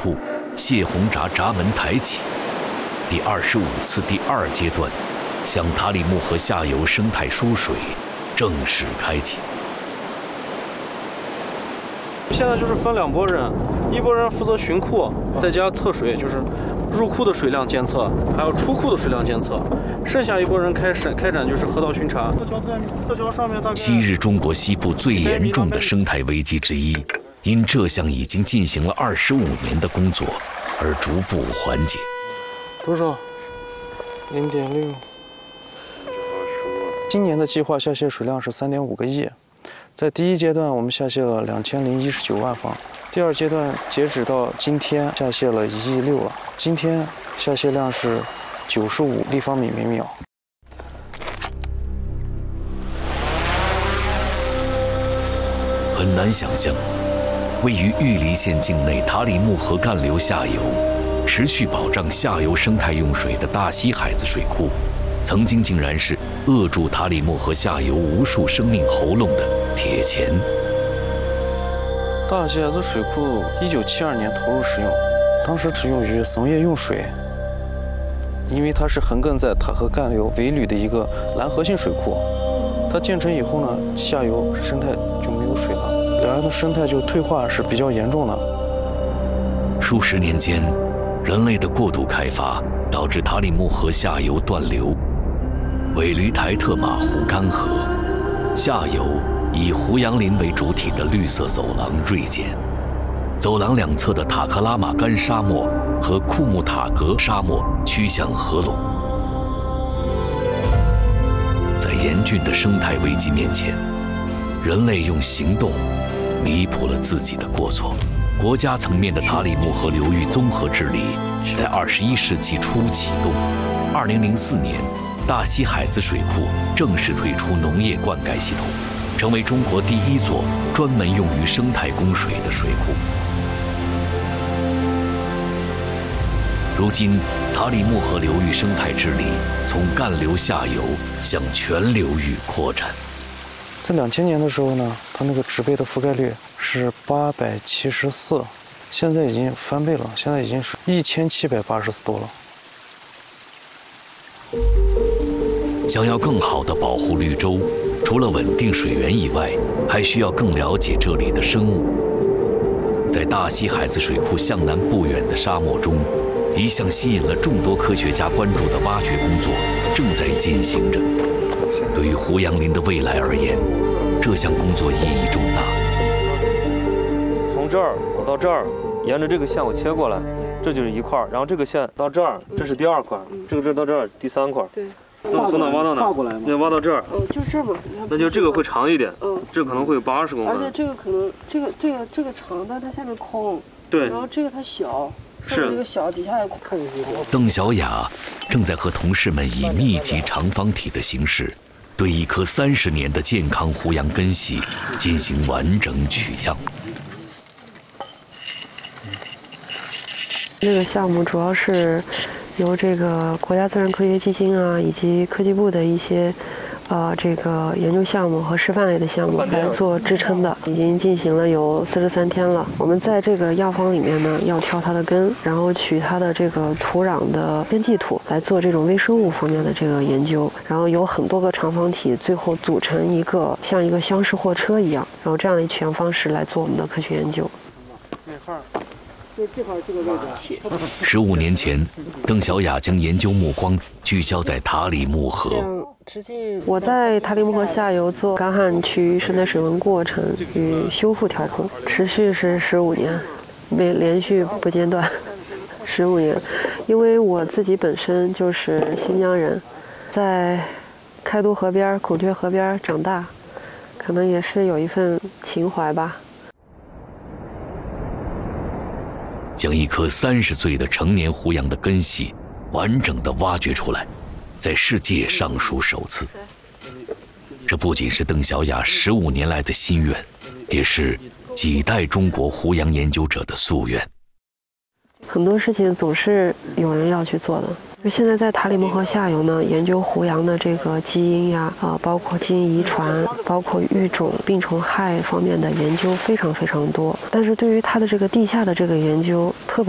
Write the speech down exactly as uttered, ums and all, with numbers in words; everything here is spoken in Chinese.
库泄洪闸闸门抬起，第二十五次第二阶段向塔里木河下游生态输水正式开启。 现在就是分两拨人，一拨人负责巡库，在家测水，就是入库的水量监测，还有出库的水量监测。剩下一拨人开展开展就是河道巡查。侧桥上面大概。 昔日中国西部最严重的生态危机之一，因这项已经进行了二十五年的工作而逐步缓解。 多少？零点六。今年的计划下泄水量是三点五个亿。在第一阶段，我们下泄了两千零一十九万方；第二阶段截止到今天下泄了一亿六了。今天下泄量是九十五立方米每秒。 很难想象，位于玉梨县境内塔里木河干流下游，持续保障下游生态用水的大溪海子水库，曾经竟然是扼住塔里木河下游无数生命喉咙的铁钳。 大溪海子水库一九七二年投入使用，当时只用于桑叶用水，因为它是横亘在塔河干流尾闾的一个拦河性水库。它建成以后呢，下游生态就没有水了，两岸的生态就退化是比较严重的。 数十年间，人类的过度开发导致塔里木河下游断流，尾闾台特玛湖干涸，下游以胡杨林为主体的绿色走廊锐减，走廊两侧的塔克拉玛干沙漠和库木塔格沙漠趋向合拢。在严峻的生态危机面前，人类用行动弥补了自己的过错。国家层面的塔里木河流域综合治理在二十一世纪初启动。二零零四年，大溪海子水库正式推出农业灌溉系统，成为中国第一座专门用于生态供水的水库。如今，塔里木河流域生态治理从干流下游向全流域扩展。 在两千年的时候呢，它那个植被的覆盖率是八百七十四，现在已经翻倍了，现在已经是一千七百八十多了。 想要更好地保护绿洲，除了稳定水源以外，还需要更了解这里的生物。在大溪海子水库向南不远的沙漠中，一项吸引了众多科学家关注的挖掘工作正在进行着。对于胡杨林的未来而言，这项工作意义重大。 从这儿我到这儿，沿着这个线我切过来，这就是一块，然后这个线到这儿，这是第二块，这个这到这儿第三块。对。那我从哪挖到哪？要挖到这儿。 哦，就这吧。 那就这个会长一点。 嗯。 这可能会有八十公分。 而且这个可能，这个这个这个长的它下面空。 对。 然后这个它小。 是。 这个小，底下也空。 邓小雅正在和同事们以密集长方体的形式，对一棵三十年的健康胡杨根系进行完整取样。 这个项目主要是由这个国家自然科学基金啊，以及科技部的一些呃这个研究项目和示范类的项目来做支撑的，已经进行了有四十三天了。我们在这个样方里面呢，要挑它的根，然后取它的这个土壤的根系土来做这种微生物方面的这个研究，然后有很多个长方体，最后组成一个像一个厢式货车一样，然后这样的取样方式来做我们的科学研究。 那块儿。 就这块这个位置。 十五年前，邓小雅将研究目光聚焦在塔里木河。 我在塔里木河下游做干旱区生态水文过程与修复调控，持续是十五年，没连续不间断，十五年。因为我自己本身就是新疆人，在开都河边、孔雀河边长大，可能也是有一份情怀吧。 将一棵三十岁的成年胡杨的根系完整的挖掘出来，在世界尚属首次。这不仅是邓小雅十五年来的心愿，也是几代中国胡杨研究者的夙愿。 很多事情总是有人要去做的。就现在在塔里木河下游呢，研究胡杨的这个基因呀，啊，包括基因遗传，包括育种、病虫害方面的研究非常非常多。但是对于它的这个地下的这个研究特别。